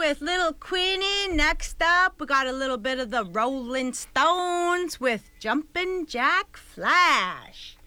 with Little Queenie. Next up, we got a little bit of the Rolling Stones with Jumpin' Jack Flash.